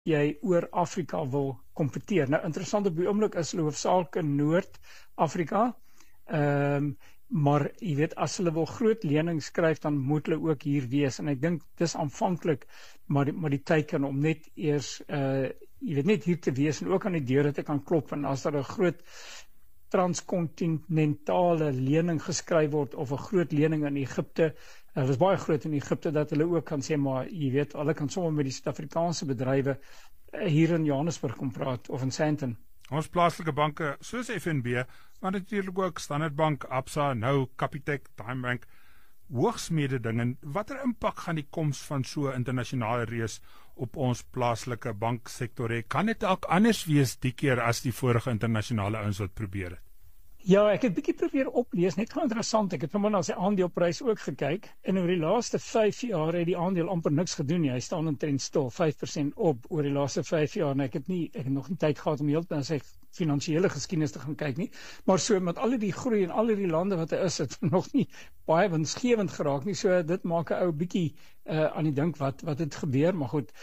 jy oor Afrika wil kompeteer. Nou interessant op die oomblik is hulle hoofsaaklik in Noord-Afrika. Maar jy weet, as hulle wil groot lenings skryf, dan moet hulle ook hier wees. En ek dink dis aanvanklik maar die teiken om net eers jy weet net hier te wees en ook aan die deure te kan klop. En as daar 'n groot transkontinentale lening geskryf word of 'n groot lening in Egipte, dit is baie groot in Egipte, dat hulle ook kan sê, maar jy weet, hulle kan sommer met die Suid-Afrikaanse bedrywe hier in Johannesburg kom praat of in Sandton. Ons plaaslike banke soos FNB, maar natuurlik ook Standard Bank, Absa, nou Capitec, TymeBank, hoogs mededingend. Watter impak gaan die koms van so 'n internasionale reus op ons plaaslike banksektor hê? Kan dit ook anders wees die keer as die vorige internasionale ouens wat probeer het? Ja, ek het bietjie probeer oplees, net gou interessant. Ek het vanmôre na sy aandeelprys ook gekyk en oor die laaste 5 jaar het die aandeel amper niks gedoen nie. Hy staan omtrent stil, 5% op oor die laaste 5 jaar. En ek het nog nie tyd gehad om heeltemal na sy finansiële geskiedenis te gaan kyk nie. Maar so met al die groei en al die lande wat hy is, het nog nie baie winsgewend geraak nie. So dit maak 'n ou bietjie aan die dink wat het gebeur, maar goed.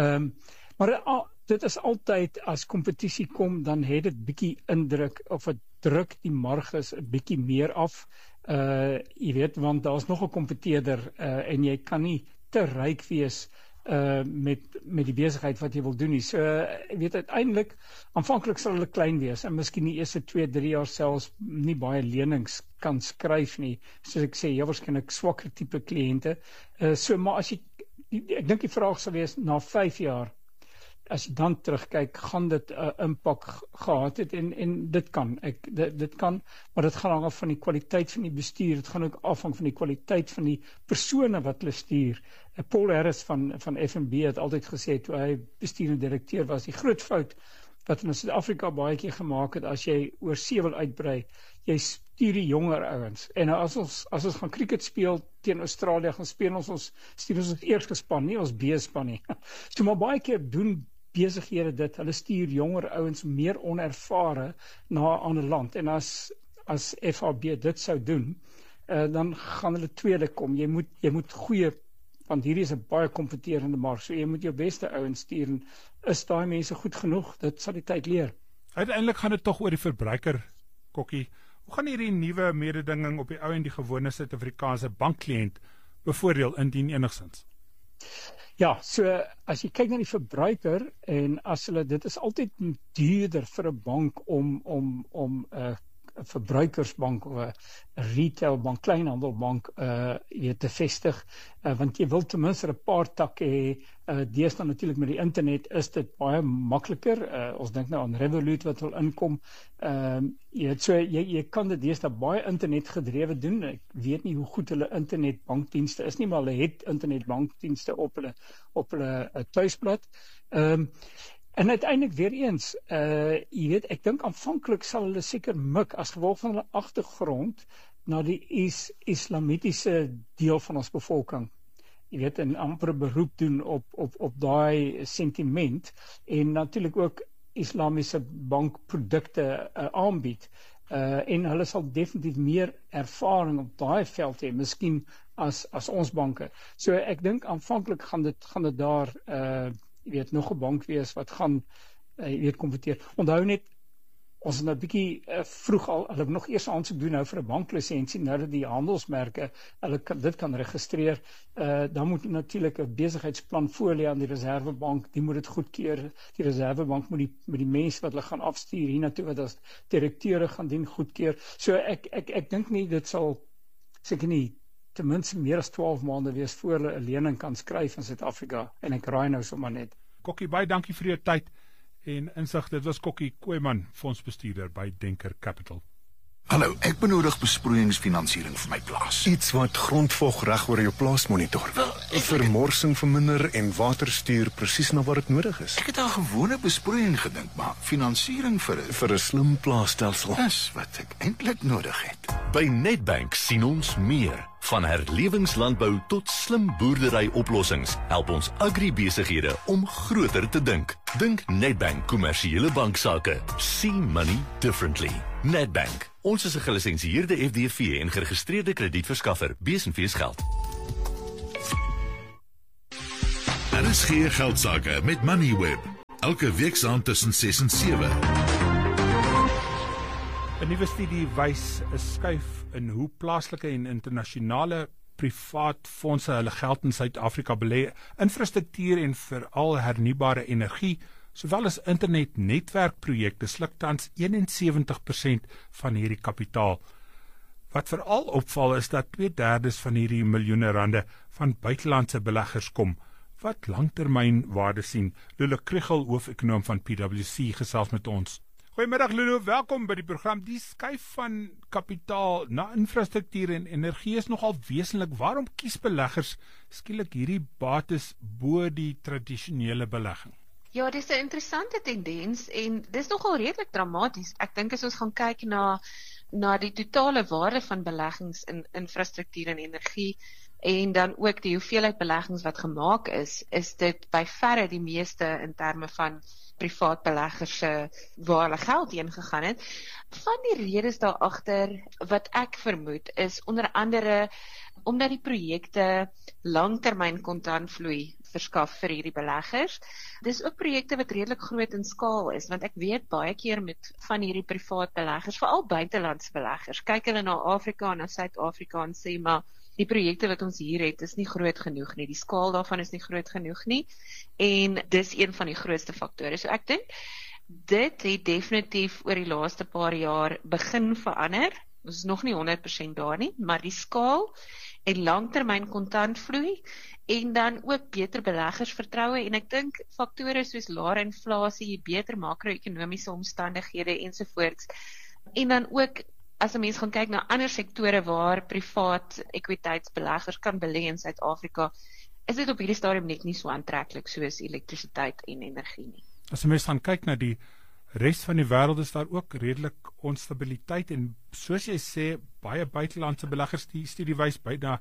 Maar dit is altyd, as kompetisie kom, dan het dit bietjie indruk, of het druk die marges 'n bietjie meer af. Jy weet, want daar's nog 'n kompeteerder en jy kan nie te ryk wees met die besigheid wat jy wil doen nie. So, ek weet uiteindelik, aanvanklik sal hulle klein wees en miskien die eerste 2-3 jaar selfs nie baie lenings kan skryf nie. Soos ek sê, jy waarskynlik swakker tipe kliënte. So, maar as jy, ek dink die vraag sal wees, na 5 jaar, as jy dan terugkyk, gaan dit 'n impak gehad het en dit kan. Dit kan, maar dit gaan af van die kwaliteit van die bestuur. Dit gaan ook afhang van die kwaliteit van die persone wat hulle stuur. Paul Harris van FNB het altyd gesê, toe hy bestuurende direkteur was, die groot fout wat in Suid-Afrika baie keer gemaak het, as jy oor see wil uitbrei, jy stuur die jonger ouens. En as ons gaan cricket speel teen Australië, gaan stuur ons eerste span, nie ons B-span nie. So maar baie keer doen besighede dit, hulle stuur jonger ouens, meer onervare na 'n ander land. En as FAB dit sou doen, dan gaan hulle tweede kom. Jy moet goeie, want hierdie is 'n baie kompeterende mark, so jy moet jou beste ouens stuur. En is daai mense goed genoeg? Dit sal die tyd leer. Uiteindelik gaan dit tog oor die verbruiker, Kokkie. Hoe gaan hierdie nuwe mededinging op die ou en die gewone Suid-Afrikaanse bankkliënt bevoordeel, indien enigstens? Ja, so as jy kyk na die verbruiker, en as hulle, dit is altyd duurder vir 'n bank om 'n verbruikersbank of 'n retailbank, kleinhandelbank te vestig, want jy wil ten minste 'n paar takke hê. Deesdae natuurlik met die internet is dit baie makliker. Ons dink nou aan Revolut wat wil inkom. Jy kan dit deesdae baie internetgedrewe doen. Ek weet nie hoe goed hulle internetbankdienste is nie, maar hulle het internetbankdienste op hulle tuisblad. En uiteindelik weer eens, jy weet, ek dink aanvanklik sal hulle seker mik as gevolg van hulle agtergrond na die islamitiese deel van ons bevolking. Jy weet, en amper 'n beroep doen op daai sentiment, en natuurlik ook islamiese bankprodukte aanbied. En hulle sal definitief meer ervaring op daai veld hê, miskien as ons banke. So ek dink aanvanklik gaan dit daar jy weet, nog 'n bank wees wat gaan jy weet, kompeteer. Onthou net, ons het nou 'n bietjie vroeg al, hulle nog eers aansoek doen nou vir 'n banklisensie, nou dat die handelsmerke dit kan registreer. Dan moet natuurlik 'n besigheidsplan voorlê aan die Reserwebank, die moet dit goedkeur. Die Reserwebank moet die mense wat hulle gaan afstuur hiernatoe, wat as direkteure gaan dien, goedkeur. So ek dink nie, dit sal seker nie ten minste meer as 12 maande wees voor hulle 'n lening kan skryf in Suid-Afrika, en ek raai nou sommer net. Kokkie, baie dankie vir jou tyd en insig. Dit was Kokkie Kooiman, fondsbestuurder by Denker Capital. Hallo, ek benodig besproeiingsfinansiering vir my plaas. Iets wat grondvog reg oor jou plaas monitor. Vermorsing verminder en water stuur presies na waar dit nodig is. Ek het aan gewone besproeiing gedink, maar finansiering vir 'n slim plaasstelsel is wat ek eintlik nodig het. By Nedbank sien ons meer. Van herlewingslandbou tot slim boerdery-oplossings help ons agribesighede om groter te dink. Dink Nedbank kommersiële banksaake. See money differently. Nedbank. Ons is 'n gelisensieerde FDV en geregistreerde kredietverskaffer. Besenfees geld. RSG Geldsaake met Moneyweb. elke weeksaand tussen 6 en 7. 'n Nuwe studie wys 'n skuif in hoe plaaslike en internasionale privaat fondse hulle geld in Suid-Afrika belê, infrastruktuur en veral hernubare energie, sowel as internet-netwerkprojekte sluk tans 71% van hierdie kapitaal. Wat veral opval is dat 2/3 van hierdie miljoene rande van buitelandse beleggers kom, wat langtermyn waarde sien. Lulu Krugel, hoofekonoom van PwC, gesels met ons. Goeiemiddag Lulu, welkom by die program. Die skuif van kapitaal na infrastruktuur en energie is nogal wesentlik. Waarom kies beleggers skielik hierdie bates bo die tradisionele belegging? Ja, dis 'n interessante tendens en dis nogal redelik dramaties. Ek dink as ons gaan kyk na die totale waarde van beleggings in infrastruktuur en energie en dan ook die hoeveelheid beleggings wat gemaak is dit by verre die meeste in terme van privaat beleggers waar hulle geld heen gegaan het. Van die redes daar agter wat ek vermoed is onder andere omdat die projekte langtermyn kontantvloei verskaf vir hierdie beleggers. Dis ook projekte wat redelik groot in skaal is, want ek weet baie keer met van hierdie privaat beleggers, veral buitelandse beleggers, kyk hulle na Afrika en na Suid-Afrika en sê maar die projekte wat ons hier het is nie groot genoeg nie, die skaal daarvan is nie groot genoeg nie en dis een van die grootste faktore. So ek dink dit het definitief oor die laaste paar jaar begin verander. Ons is nog nie 100% daar nie, maar die skaal en langtermyn kontantvloei en dan ook beter beleggersvertroue en ek dink faktore soos laer inflasie, beter makro-ekonomiese omstandighede ensovoorts. En dan ook as 'n mens gaan kyk na ander sektore waar privaat ekwiteitsbeleggers kan belê in Suid-Afrika, is dit op hierdie stadium net nie so aantreklik soos elektrisiteit en energie nie. As 'n mens gaan kyk na die res van die wêreld is daar ook redelik onstabiliteit en soos jy sê, baie buitelandse beleggers, die studie wys byna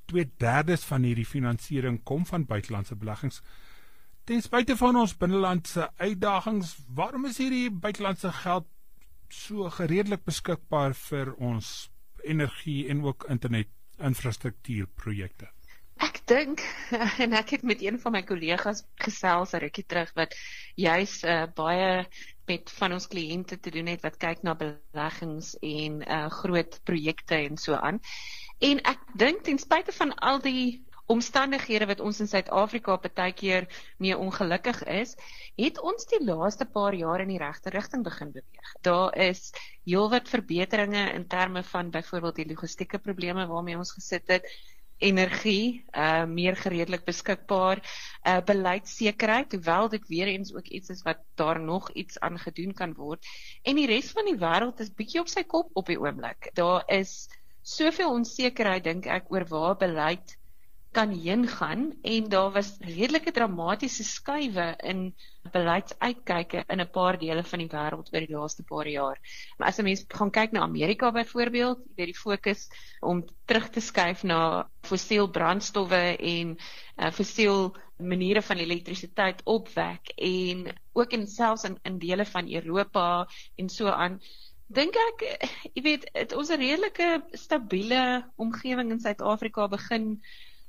2/3 van hierdie finansiering kom van buitelandse beleggings. Ten spyte van ons binnelandse uitdagings, waarom is hierdie buitelandse geld so gereedelik beskikbaar vir ons energie en ook internet infrastruktuurprojekte? Ek dink, en ek het met een van my kollegas gesels 'n rukkie terug, wat juis baie met van ons kliënte te doen het, wat kyk na beleggings en groot projekte en so aan. En ek dink ten spyte van al die omstandighede wat ons in Suid-Afrika partykeer mee ongelukkig is, het ons die laaste paar jaar in die regte rigting begin beweeg. Daar is heelwat verbeteringe in terme van byvoorbeeld die logistieke probleme waarmee ons gesit het, energie, meer gereedelik beskikbaar, beleidssekerheid, hoewel dit weer eens ook iets is wat daar nog iets aan gedoen kan word. En die res van die wêreld is bietjie op sy kop op die oomblik. Daar is soveel onsekerheid, dink ek, oor waar beleid kan heen gaan en daar was redelike dramatiese skuwe in beleidsuitkyke in 'n paar dele van die wêreld oor die laaste paar jaar. Maar as 'n mens gaan kyk na Amerika byvoorbeeld, jy weet die fokus om terug te skuif na fossiel brandstowwe en fossiel maniere van elektrisiteit opwek en ook selfs in dele van Europa en so aan. Dink ek, jy weet, het ons 'n redelike stabiele omgewing in Suid-Afrika begin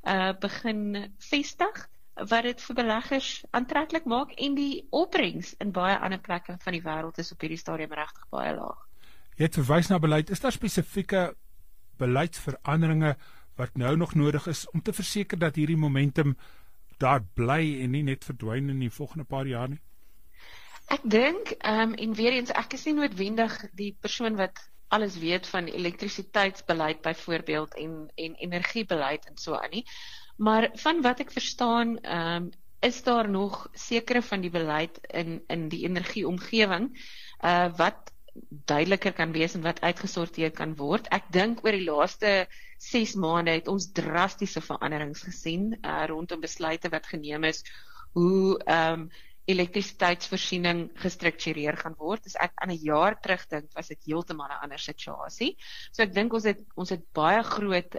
vestig, wat dit vir beleggers aantreklik maak en die opbrengs in baie ander plekke van die wêreld is op hierdie stadium regtig baie laag. Jy het verwys na beleid. Is daar spesifieke beleidsveranderinge wat nou nog nodig is om te verseker dat hierdie momentum daar bly en nie net verdwyn in die volgende paar jaar nie? Ek dink, en weer eens, ek is nie noodwendig die persoon wat alles weet van elektrisiteitsbeleid byvoorbeeld en energiebeleid en so aan nie. Maar van wat ek verstaan, is daar nog sekere van die beleid in die energieomgewing wat duideliker kan wees en wat uitgesorteer kan word. Ek dink oor die laaste 6 maande het ons drastiese veranderings gesien rondom besluite wat geneem is hoe elektrisiteitsvoorsiening gestruktureer gaan word. As ek aan 'n jaar terugdink, was dit heeltemal 'n ander situasie. So ek dink ons het baie groot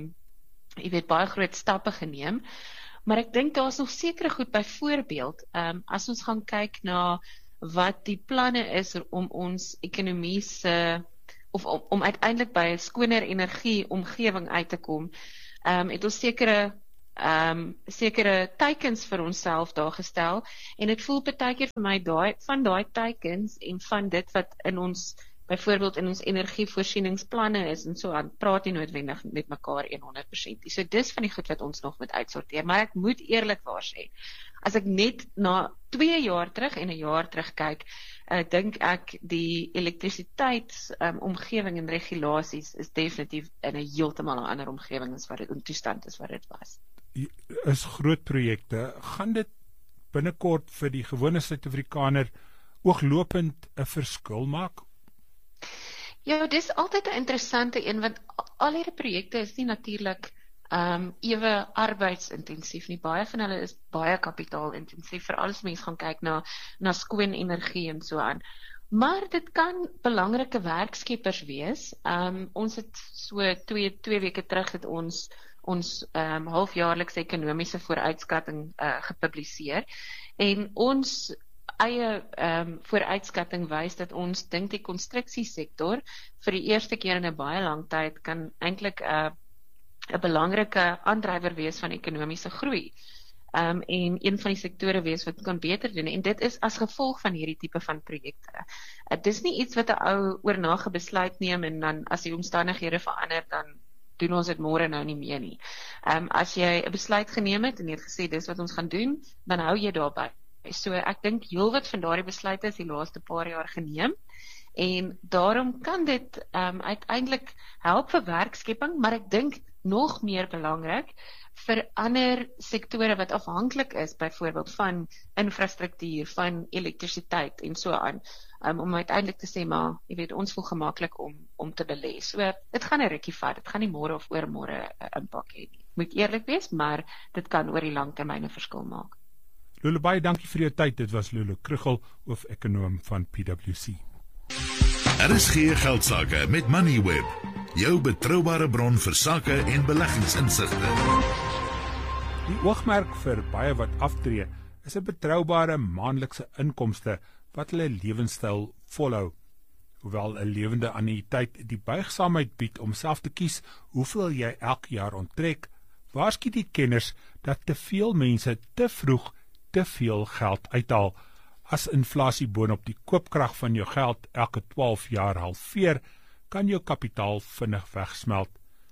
baie groot stappe geneem, maar ek dink daar is nog sekere goed, byvoorbeeld, as ons gaan kyk na wat die planne is om ons ekonomie of om uiteindelik by 'n skoner energie omgewing uit te kom, het ons sekere sekere teikens vir onsself daar gestel en dit voel partykeer vir my van daai teikens en van dit wat in ons byvoorbeeld in ons energievoorsieningsplanne is en so aan, praat nie noodwendig met mekaar 100%. So dis van die goed wat ons nog moet uitsorteer, maar ek moet eerlikwaar sê, as ek net na 2 jaar terug en 1 jaar terug kyk, dink ek die elektrisiteitsomgewing en regulasies is definitief in 'n heeltemal 'n ander omgewing as wat dit in toestand is wat dit was. Is groot projekte, gaan dit binnekort vir die gewone Suid-Afrikaner ooglopend 'n verskil maak? Ja, dis altyd 'n interessante een, want al hierdie projekte is nie natuurlik ewe arbeidsintensief nie. Baie van hulle is baie kapitaalintensief, veral as mens gaan kyk na skoon energie en so aan. Maar dit kan belangrike werkskeppers wees. Ons het so twee weke terug het ons halfjaarlikse ekonomiese vooruitskatting gepubliseer en ons eie vooruitskatting wys dat ons dink die konstruksiesektor vir die eerste keer in 'n baie lang tyd kan eintlik 'n belangrike aandrywer wees van ekonomiese groei. En een van die sektore wees wat kan beter doen en dit is as gevolg van hierdie tipe van projekte. Dit is nie iets wat 'n ou oornag 'n besluit neem en dan as die omstandighede verander dan doen ons dit môre nou nie meer nie. As jy 'n besluit geneem het en jy het gesê dis wat ons gaan doen, dan hou jy daarby. So ek dink heelwat van daardie besluite is die laaste paar jaar geneem en daarom kan dit uiteindelik help vir werkskepping, maar ek dink nog meer belangrik vir ander sektore wat afhanklik is, byvoorbeeld van infrastruktuur, van elektrisiteit en so aan, om uiteindelik te sê, maar jy weet, ons voel gemaklik om te belê. So, dit gaan 'n rukkie vat, dit gaan nie môre of oormôre 'n impak hê nie. Moet eerlik wees, maar dit kan oor die lang termyn 'n verskil maak. Lulu, baie dankie vir jou tyd. Dit was Lulu Krugel, hoof-ekonoom van PwC. RSG Geldsaake met Moneyweb, jou betroubare bron vir sake en beleggingsinsigte. Die oogmerk vir baie wat aftree is 'n betroubare maandelikse inkomste wat hulle lewenstyl volhou. Hoewel 'n lewende annuïteit die buigsaamheid bied om self te kies hoeveel jy elke jaar onttrek, waarsku die kenners dat te veel mense te vroeg te veel geld uithaal. As inflasie boonop die koopkrag van jou geld elke 12 jaar halveer, kan jou kapitaal vinnig wegsmelt.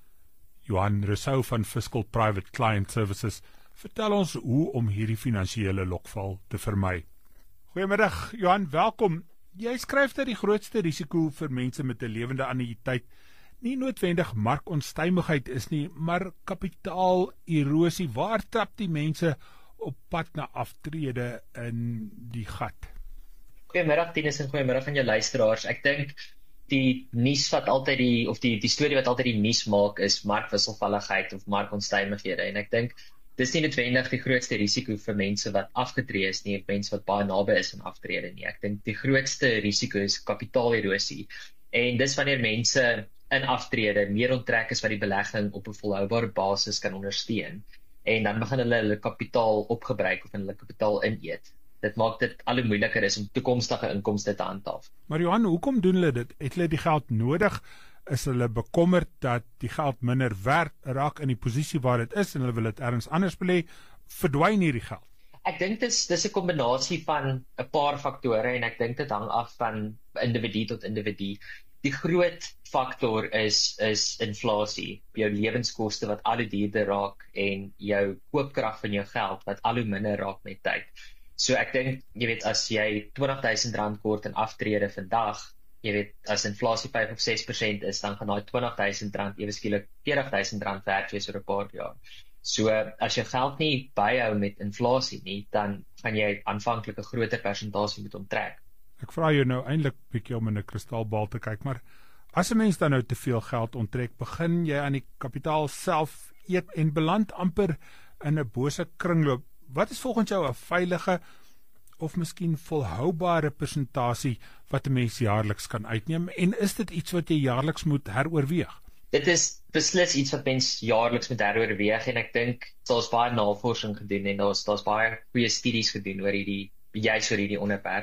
Johan Rousseau van Fiscal Private Client Services vertel ons hoe om hierdie finansiële lokval te vermy. Goeiemiddag, Johan, welkom. Jy skryf dat die grootste risiko vir mense met 'n lewende annuïteit nie noodwendig markonstuimigheid is nie, maar kapitaalerosie. Waar trap die mense op pad na aftrede in die gat? Goeiemiddag Tinus en goeiemiddag aan jou luisteraars. Ek dink die nuus wat altyd die storie wat altyd die nuus maak is markwisselvalligheid of markonstuimighede en ek dink dis nie noodwendig die grootste risiko vir mense wat afgetree is nie, mense wat baie naby is aan aftrede nie. Ek dink die grootste risiko is kapitaalerosie en dis wanneer mense in aftrede meer onttrek is wat die belegging op 'n volhoubare basis kan ondersteun. En dan begin hulle kapitaal opgebruik of hulle kapitaal ineet. Dit maak dit al hoe moeiliker is om toekomstige inkomste te handhaaf. Maar Johan, hoekom doen hulle dit? Het hulle die geld nodig? Is hulle bekommerd dat die geld minder werd raak in die posisie waar dit is en hulle wil dit ergens anders belê? Verdwyn hierdie geld? Ek dink dis 'n kombinasie van 'n paar faktore en ek dink dit hang af van individu tot individu. Die groot faktor is inflasie, jou lewenskoste wat al hoe duurder raak en jou koopkrag van jou geld wat al hoe minder raak met tyd. So ek dink, jy weet, as jy R20,000 kort in aftrede vandag, jy weet, as inflasie 5 of 6% is, dan gaan daai R20,000 ewe skielik R40,000 werd wees oor 'n paar jaar. So as jy geld nie byhou met inflasie nie, dan gaan jy aanvanklik 'n groter persentasie moet onttrek. Ek vra jou nou eintlik bietjie om in 'n kristalbal te kyk, maar as 'n mens dan nou te veel geld onttrek, begin jy aan die kapitaal self eet en beland amper in 'n bose kringloop. Wat is volgens jou 'n veilige of miskien volhoubare persentasie wat 'n mens jaarliks kan uitneem en is dit iets wat jy jaarliks moet heroorweeg? Dit is beslis iets wat mens jaarliks moet heroorweeg en ek dink daar's baie navorsing gedoen en daar's baie goeie studies gedoen oor hierdie onderwerp.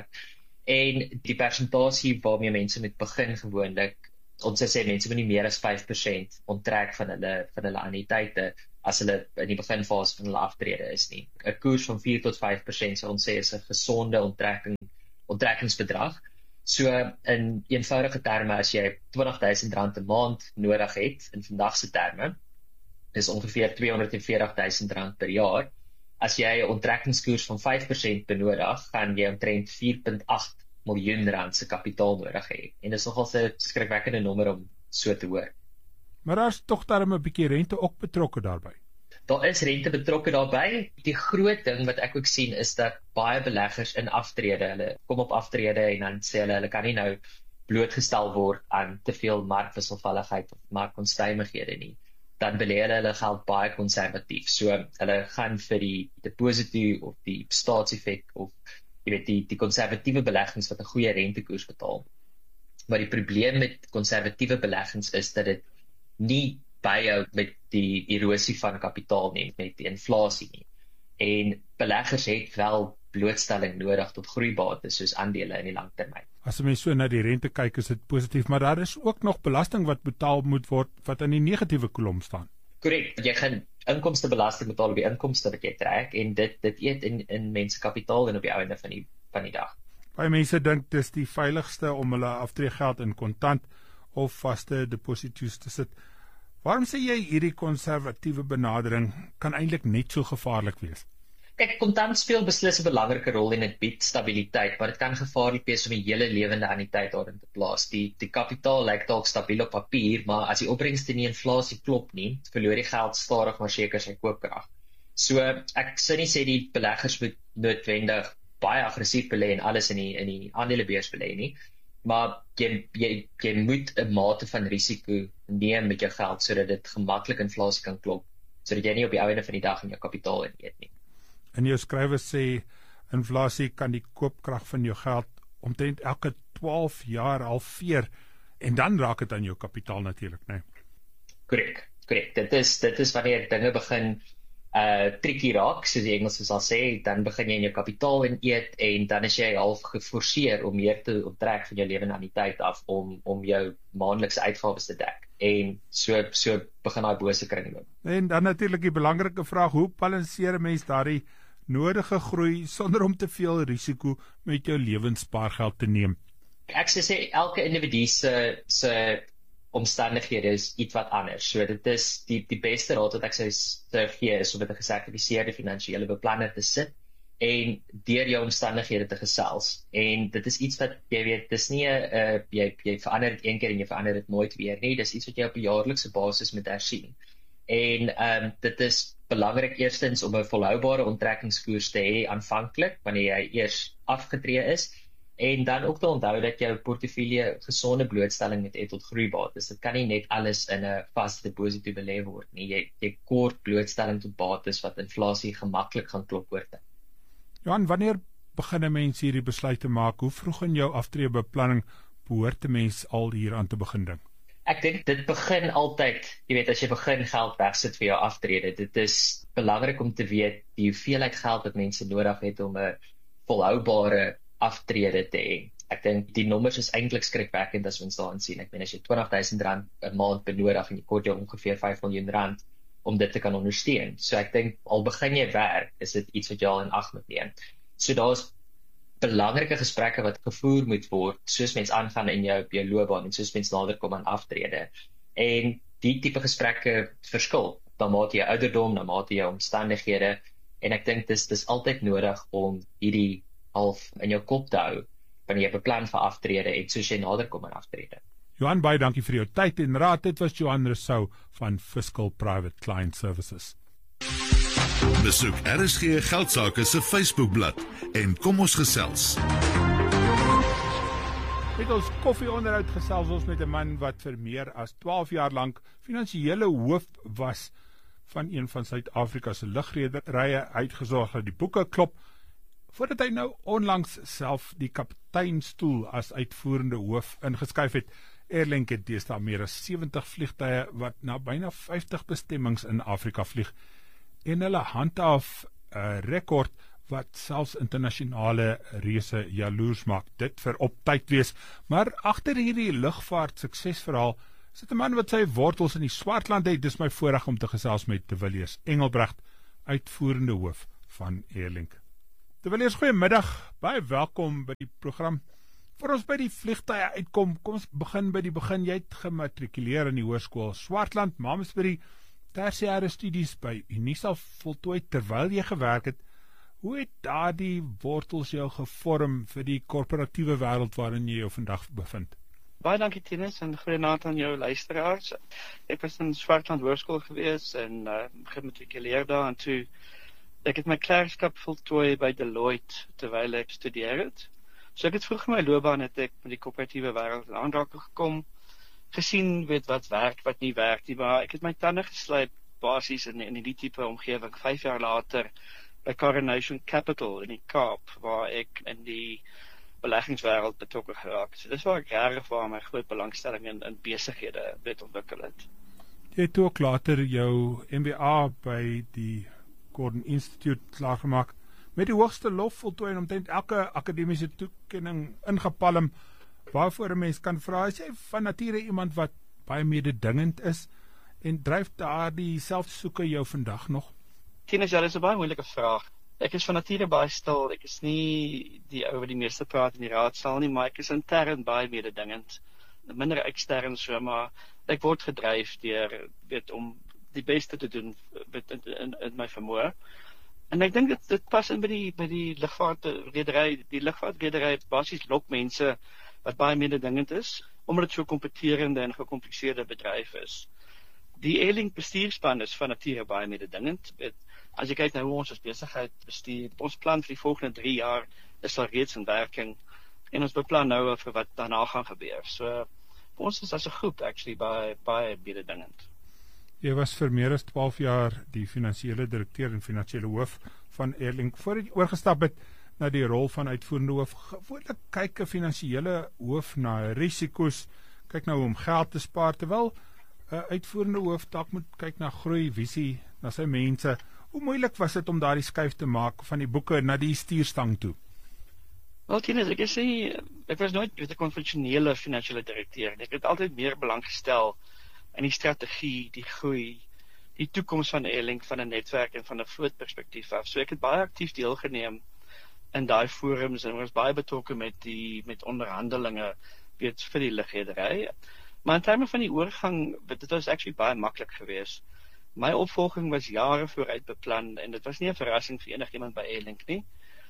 En die persentasie waarmee mense moet begin gewoonlik, ons sê mense moet nie meer as 5% onttrek van hulle annuïteite as hulle in die beginfase van hulle aftrede is nie. 'n Koers van 4 tot 5% sou ons sê is 'n gesonde onttrekkingsbedrag. So in eenvoudige terme, as jy R20,000 'n maand nodig het in vandagse terme, dis ongeveer R240,000 per jaar. As jy 'n onttrekkingskoers van 5% benodig, gaan jy omtrent R4.8 miljoen se kapitaal nodig hê. En dis nogal 'n skrikwekkende nommer om so te hoor. Maar daar's tog darem 'n bietjie rente ook betrokke daarbey. Daar is rente betrokke daarbey. Die groot ding wat ek ook sien is dat baie beleggers in aftrede, hulle kom op aftrede en dan sê hulle kan nie nou blootgestel word aan te veel markwisselvalligheid of markonstuimighede nie. Dan belê hulle geld baie konservatief. So hulle gaan vir die deposito of die staatseffek of jy weet die konservatiewe beleggings wat 'n goeie rentekoers betaal. Maar die probleem met konservatiewe beleggings is dat dit nie byhou met die erosie van kapitaal nie, met die inflasie nie. En beleggers het wel blootstelling nodig tot groeibates soos aandele in die langtermyn. As 'n mens so na die rente kyk, is dit positief, maar daar is ook nog belasting wat betaal moet word wat in die negatiewe kolom staan. Korrek, jy gaan inkomstebelasting betaal op die inkomste wat jy trek en dit eet in mense kapitaal en op die einde van die dag. Baie mense dink dis die veiligste om hulle aftreegeld in kontant of vaste deposito's te sit. Waarom sê jy hierdie konservatiewe benadering kan eintlik net so gevaarlik wees? Kyk, kontant speel beslis 'n belangrike rol en dit bied stabiliteit, maar dit kan gevaarlik wees om 'n hele lewende anniteit daarin te plaas. Die kapitaal lyk dalk stabiel op papier, maar as die opbrengste nie inflasie klop nie, verloor die geld stadig maar seker sy koopkrag. So ek sou nie sê die beleggers moet noodwendig baie aggressief belê en alles in die aandelebeurs belê nie, maar jy moet 'n mate van risiko neem met jou geld sodat dit gemaklik inflasie kan klop, sodat jy nie op die einde van die dag in jou kapitaal ineet nie. In jou skrywe sê inflasie kan die koopkrag van jou geld omtrent elke 12 jaar halveer en dan raak dit aan jou kapitaal natuurlik, né? Korrek. Dit is wanneer dinge begin tricky raak, soos die Engels sal sê, dan begin jy in jou kapitaal ineet en dan is jy half geforseer om meer te onttrek van jou lewende anniteit af om jou maandelikse uitgawes te dek. En so begin daai bose kringloop. En dan natuurlik die belangrike vraag, hoe balanseer 'n mens daardie nodige groei sonder om te veel risiko met jou lewensspaargeld te neem? Ek sê elke individu se omstandighede is iets wat anders. So dit is die beste raad wat ek sou gee is om met 'n gesertifiseerde finansiële beplanner te sit en deur jou omstandighede te gesels. En dit is iets wat jy weet, dis nie jy verander dit een keer en jy verander dit nooit weer nie. Dis iets wat jy op 'n jaarlikse basis moet hersien. En dit is belangrik eerstens om 'n volhoubare onttrekkingskoers te hê aanvanklik wanneer jy eers afgetree is. En dan ook te onthou dat jou portefeulje gesonde blootstelling het tot groeibates. Dit kan nie net alles in 'n vaste deposito belê word nie. Jy kort blootstelling tot bates wat inflasie gemaklik gaan klop oor tyd. Johan, wanneer begin 'n mens hierdie besluit te maak? Hoe vroeg in jou aftreebeplanning behoort 'n mens al hier aan te begin dink? Ek dink dit begin altyd, jy weet, as jy begin geld wegsit vir jou aftrede. Dit is belangrik om te weet die hoeveelheid geld wat mense nodig het om 'n volhoubare aftrede te hê. Ek dink die nommers is eintlik skrikwekkend as ons daarin sien. Ek meen as jy R20,000 'n maand benodig en jy kort jou ongeveer R5 miljoen om dit te kan ondersteun. So ek dink al begin jy werk, is dit iets wat jy al in ag moet neem. So daar's belangrike gesprekke wat gevoer moet word soos mens aangaan in jou loopbaan en soos mens nader kom aan aftrede. En die tipe gesprekke verskil na mate jy ouderdom, na mate jy omstandighede en ek dink dis altyd nodig om hierdie half in jou kop te hou wanneer jy beplan vir aftrede en soos jy nader kom aan aftrede. Johan, baie dankie vir jou tyd en raad. Dit was Johan Rousseau van Fiscal Private Client Services. Besoek RSG Geldsaake se Facebookblad en kom ons gesels. Met ons koffieonderhoud gesels ons met 'n man wat vir meer as 12 jaar lank finansiële hoof was van een van Suid-Afrika se lugrederye, uitgesorg dat die boeke klop, voordat hy nou onlangs self die kapteinstoel as uitvoerende hoof ingeskuif het. Airlink het deesdae meer as 70 vliegtuie wat na byna 50 bestemmings in Afrika vlieg en hulle handhaaf 'n rekord wat selfs internasionale reëse jaloers maak. Dit vir op tyd wees, maar agter hierdie lugvaart suksesverhaal Is dit 'n man wat sy wortels in die Swartland het? Dis my voorreg om te gesels met De Villiers Engelbrecht, uitvoerende hoof van Airlink. De Villiers, goeiemiddag, baie welkom by die program. Voor ons by die vliegtuie uitkom, kom ons begin by die begin. Jy het gematrikuleer in die Hoërskool Swartland, maar mens by die tersiêre studies by Unisa voltooi terwyl jy gewerk het. Hoe het daardie wortels jou gevorm vir die korporatiewe wêreld waarin jy jou vandag bevind? Baie dankie Tinus en goeienaand aan jou luisteraars. Ek was in Swartland Hoërskool gewees en gematrikuleer daar en toe ek het my klerkskap voltooi by Deloitte terwyl ek studeer het. So ek het vroeg in my loopbaan het ek met die korporatiewe wêreld in aanraking gekom, gesien wat werk, wat nie werk nie, maar ek het my tande geslyp basies in die tipe omgewing. 5 jaar later by Coronation Capital in die Kaap, waar ek in die beleggingswêreld betrokke geraak. So dis waar ek regtig waar my groot belangstelling in besighede het ontwikkel het. Jy het ook later jou MBA by die Gordon Institute klaargemaak, met die hoogste lof voltooi en omtrent elke akademiese toekenning ingepalm, waarvoor 'n mens kan vra, is jy van nature iemand wat baie mededingend is, en dryf daardie selfsoeke jou vandag nog? Tinus, ja, dis 'n baie moeilike vraag. Ek is van nature baie stil, ek is nie die ou wat die meeste praat in die raadsaal nie, maar ek is intern baie mededingend, minder ekstern so, maar ek word gedryf deur, om die beste te doen in my vermoë. En ek dink dit pas in by die lugvaartredery. Die lugvaartredery basies lok mense wat baie mededingend is, omdat dit so 'n kompeterende en gekompliseerde bedryf is. Die Airlink bestuurspan is van nature baie mededingend. As jy kyk na hoe ons as besigheid bestuur, ons plan vir die volgende 3 jaar is al reeds in werking, en ons beplan nou vir wat daarna gaan gebeur. So vir ons is as 'n groep actually baie mededingend. Jy was vir meer as 12 jaar die finansiële direkteur en finansiële hoof van Airlink. Voordat jy oorgestap het na die rol van uitvoerende hoof, gewoonlik kyk 'n finansiële hoof na risiko's, kyk nou om geld te spaar, terwyl 'n uitvoerende hoof dalk moet kyk na groei, visie, na sy mense. Hoe moeilik was dit om daardie skuif te maak van die boeke na die stuurstang toe? Wel, Tinus, ek was nooit 'n konvensionele finansiële direkteur. Ek het altyd meer belang gestel in die strategie, die groei, die toekoms van Airlink, van 'n netwerk en van 'n vlootperspektief af. So ek het baie aktief deelgeneem in daai forums en was baie betrokke met onderhandelinge vir die lugredery. Maar in terme van die oorgang, dit was actually baie maklik geweest. My opvolging was jare vooruit beplan en dit was nie 'n verrassing vir enigiemand by Airlink nie.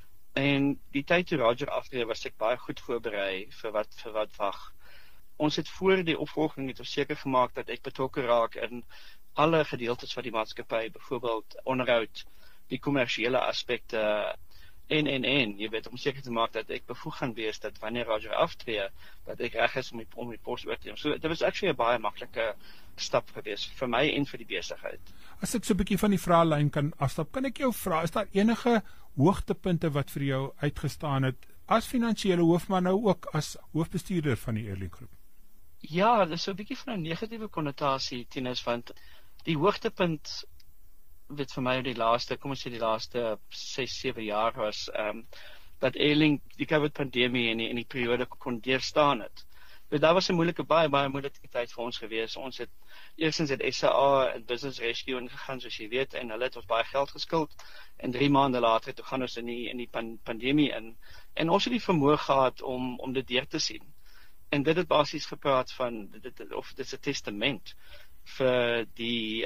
En die tyd toe Roger aftree was ek baie goed voorberei vir wat wag. Ons het voor die opvolging het ons seker gemaak dat ek betrokke raak in alle gedeeltes van die maatskappy, byvoorbeeld onderhoud, die kommersiële aspekte en jy weet, om seker te maak dat ek bevoeg gaan wees dat wanneer Roger aftree, dat ek reg is om die pos oor te neem. So dit was actually 'n baie maklike stap gewees vir my en vir die besigheid. As ek so 'n bietjie van die vraelyn kan afstap, kan ek jou vra, is daar enige hoogtepunte wat vir jou uitgestaan het as finansiële hoof, maar nou ook as hoofbestuurder van die Airlink groep? Ja, dit is so 'n bietjie van 'n negatiewe konnotasie, Tinus, want die hoogtepunt vir my die laaste 6-7 jaar was dat Airlink die COVID-pandemie en die periode kon deurstaan het. Daar was 'n baie moeilike tyd vir ons gewees. Ons het eerstens het SA en Business Rescue ingegaan, soos jy weet, en hulle het ons baie geld geskuld. En 3 maande later toe gaan ons in die pandemie in. En ons het die vermoë gehad om dit deur te sien. En dit het basies gepraat van dit is 'n testament vir die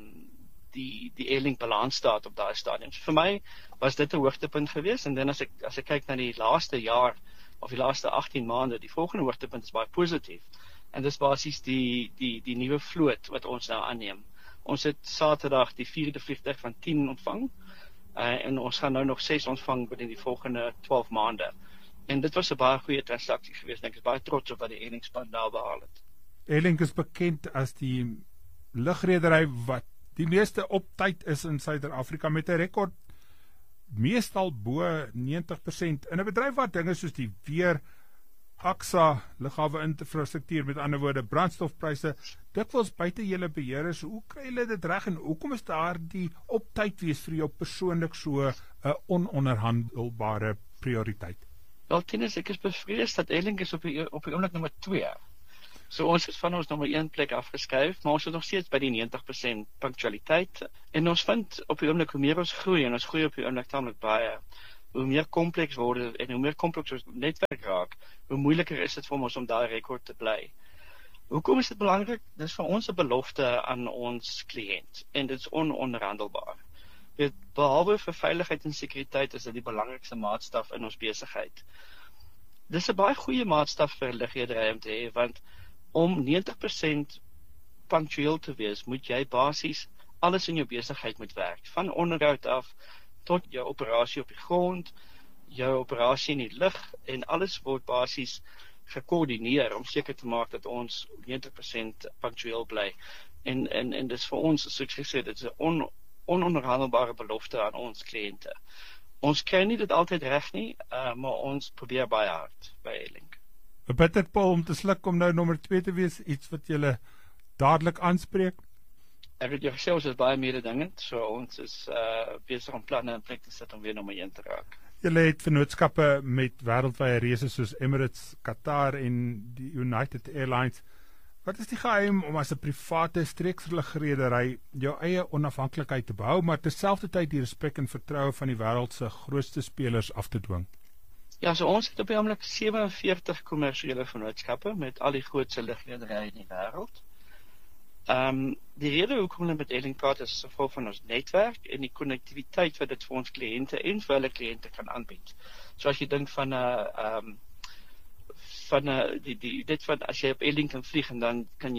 Airlink balansstaat op daai stadium. So vir my was dit 'n hoogtepunt geweest, en dan as ek kyk na die laaste jaar of die laaste 18 maande, die volgende hoogtepunt is baie positief. En dis basies die nuwe vloot wat ons nou aanneem. Ons het Saterdag die 4de vliegtuig van 10 ontvang, en ons gaan nou nog 6 ontvang binne die volgende 12 maande. En dit was 'n baie goeie transaksie geweest, en ek is baie trots op wat die Airlink span daar behaal het. Airlink is bekend as die lugredery wat die meeste op tyd is in Suid-Afrika, met 'n rekord meestal bo 90%, in 'n bedryf wat dinge soos die weer, AXA, lughawe infrastruktuur, met ander woorde brandstofpryse, dikwels buite julle beheer is. Hoe kry julle dit reg, en hoekom is daar die op tyd wees vir jou persoonlik so 'n ononderhandelbare prioriteit? Wel, Tinus, ek is bevrees dat Airlink is op die oomblik nommer 2. So ons is van ons nommer 1 plek afgeskuif, maar ons is nog steeds by die 90% punctualiteit. En ons vind op die oomblik hoe meer ons groei, en ons groei op die oomblik tamelik baie, hoe meer kompleks word en hoe meer kompleks ons netwerk raak, hoe moeiliker is dit vir ons om daai rekord te bly. Hoekom is dit belangrik? Dit is vir ons 'n belofte aan ons kliënt en dit is ononderhandelbaar. Behalwe vir veiligheid en sekuriteit is dit die belangrikste maatstaf in ons besigheid. Dis 'n baie goeie maatstaf vir liggedery om te hê, want om 90% punctueel te wees, moet jy basies alles in jou besigheid moet werk, van onderhoud af tot jou operasie op die grond, jou operasie in die lug en alles word basies gekoördineer om seker te maak dat ons 90% punctueel bly. En dis vir ons, soos ek gesê, dit is 'n ononderhandelbare belofte aan ons kliënte. Ons kry nie dit altyd reg nie, maar ons probeer baie hard by A-Link. 'n bitter pil om te sluk om nou nommer 2 te wees, iets wat julle dadelik aanspreek? Ek het jou gesê, ons is baie mededingend, so ons is besig om planne in plek te sit om weer nommer 1 te raak. Julle het vennootskappe met wêreldwye reëse soos Emirates, Qatar en die United Airlines. Wat is die geheim om as 'n private streekvliegredery jou eie onafhanklikheid te behou, maar terselfdertyd die respek en vertroue van die wêreld se grootste spelers af te dwing? Ja, so ons het op die oomblik 47 kommersiële vennootskappe met al die grootste lugrederye in die wêreld. Die rede hoekom hulle met A-Link praat is as gevolg van ons netwerk en die konnektiwiteit wat dit vir ons kliënte en vir hulle kliënte kan aanbied. So as jy dink van dit wat as jy op A-Link kan vlieg en dan kan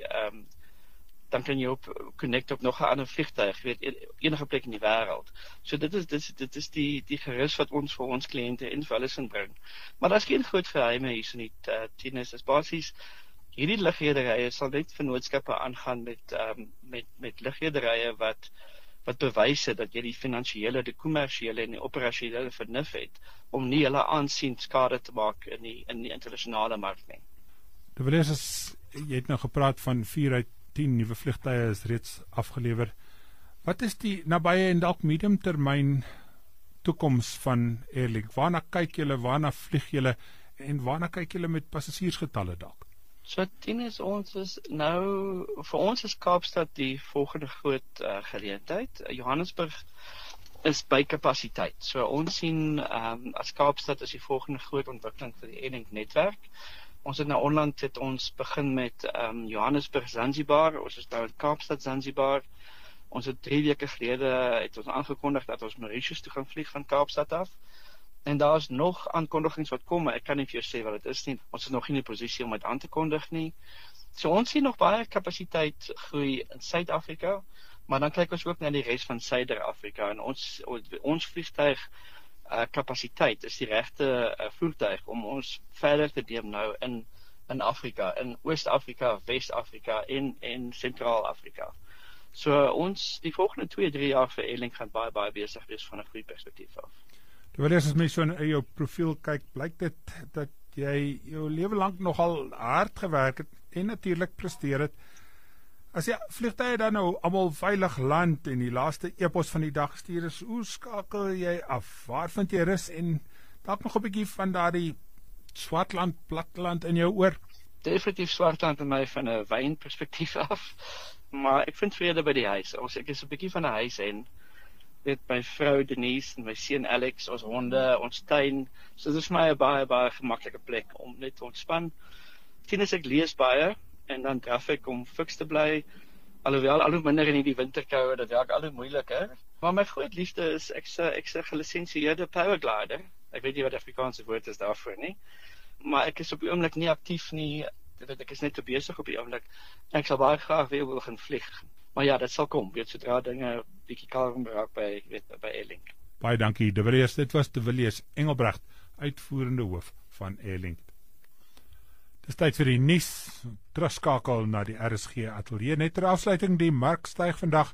jy op connect op nog 'n ander vliegtuig, enige plek in die wêreld. So dit is die gerus wat ons vir ons kliënte en vir hulle inbring. Maar daar's geen groot geheime hier so nie, Tinus, is basies hierdie lugrederye sal net vennootskappe aangaan met lugrederye wat bewys het dat jy die finansiële, die kommersiële en die operasionele vernuf het om nie hulle aansien skade te maak in die internasionale mark nie. De Villiers, jy het nou gepraat van 4 uit 10 nuwe vliegtuie is reeds afgelewer. Wat is die nabye en dalk mediumtermyn toekoms van A-Link? Waarna kyk julle, waarna vlieg julle en waarna kyk julle met passasiersgetalle dalk? So Tinus, vir ons is Kaapstad die volgende groot geleentheid. Johannesburg is by kapasiteit. So ons sien as Kaapstad is die volgende groot ontwikkeling vir die A-Link netwerk. Ons het nou onlangs het ons begin met Johannesburg Zanzibar, ons is nou in Kaapstad Zanzibar. Ons het 3 weke gelede het ons aangekondig dat ons Mauritius toe gaan vlieg van Kaapstad af. En daar is nog aankondigings wat kom, maar ek kan nie vir jou sê wat dit is nie. Ons is nog nie in die posisie om dit aan te kondig nie. So ons sien nog baie kapasiteit groei in Suid-Afrika, maar dan kyk ons ook na die res van Suider-Afrika en ons vliegtuig kapasiteit is die regte voertuig om ons verder te neem nou in Afrika, in Oos-Afrika, Wes-Afrika en Sentraal-Afrika. So ons die volgende 2-3 jaar vir A-Link gaan baie besig wees van 'n groeiperspektief af. Terwyl as mens so in jou profiel kyk, blyk dit dat jy jou lewe lank nogal hard gewerk het en natuurlik presteer het. As jy vliegtuie dan nou almal veilig land en die laaste e-pos van die dag stuur is, hoe skakel jy af? Waar vind jy rus en dalk nog 'n bietjie van daardie Swartland, platteland in jou oor? Definitief Swartland in my van 'n wynperspektief af, maar ek vind vrede by die huis. Ek is 'n bietjie van 'n huis en my vrou Denise en my seun Alex, ons honde, ons tuin. So dit is my 'n baie gemaklike plek om net te ontspan. Tinus, ek lees baie en dan draf ek om fiks te bly. Alhoewel al hoe minder in die winterkoue, dit werk al hoe moeiliker. Maar my groot liefde is ek's 'n gelisensieerde powerglider. Ek weet nie wat die Afrikaanse woord is daarvoor nie. Maar ek is op die oomblik nie aktief nie. Ek is net te besig op die oomblik. Ek sal baie graag weer wil gaan vlieg. Maar ja, dit sal kom, sodra dinge bietjie kalm raak by A-Link. Baie dankie, De Villiers. Dit was De Villiers Engelbrecht, uitvoerende hoof van A-Link. Dis tyd vir die nuus. Terugskakel na die RSG ateljee. Net ter afsluiting, die mark styg vandag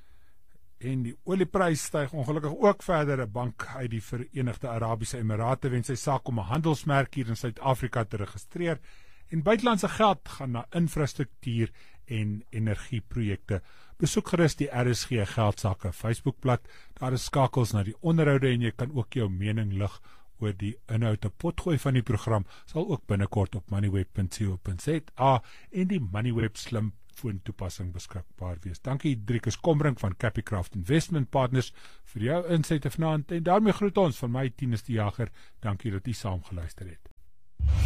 en die olieprys styg ongelukkig ook verder. 'n Bank uit die Verenigde Arabiese Emirate wen sy saak om 'n handelsmerk hier in Suid-Afrika te registreer. En buitelandse geld gaan na infrastruktuur en energieprojekte. Besoek gerus die RSG Geldsaake Facebookblad. Daar is skakels na die onderhoude en jy kan ook jou mening lig oor die inhoud. 'n Potgooi van die program sal ook binnekort op moneyweb.co.za en die Moneyweb slim foontoepassing beskikbaar wees. Dankie Driekus Kombrink van Capicraft Investment Partners vir jou insette vanaand en daarmee groet ons van my Tinus die Jager. Dankie dat u saam geluister het.